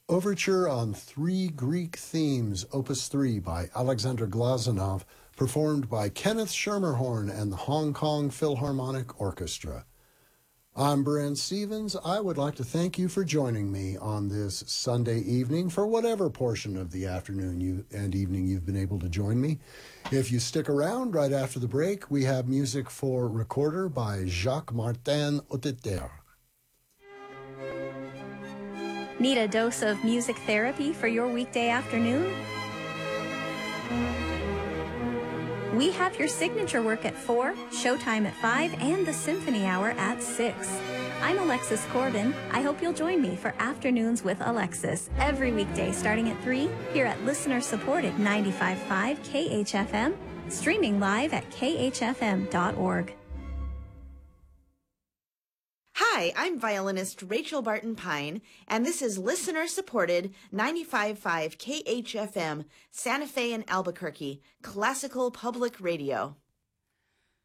Overture on Three Greek Themes, Opus 3 by Alexander Glazunov, performed by Kenneth Schermerhorn and the Hong Kong Philharmonic Orchestra. I'm Brent Stevens. I would like to thank you for joining me on this Sunday evening for whatever portion of the afternoon and evening you've been able to join me. If you stick around right after the break, we have music for Recorder by Jacques-Martin Hotteterre. Need a dose of music therapy for your weekday afternoon? We have your signature work at 4, Showtime at 5, and the Symphony Hour at 6. I'm Alexis Corbin. I hope you'll join me for Afternoons with Alexis every weekday starting at 3 here at listener-supported 95.5 KHFM, streaming live at khfm.org. Hi, I'm violinist Rachel Barton Pine, and this is listener-supported 95.5 KHFM, Santa Fe and Albuquerque, classical public radio.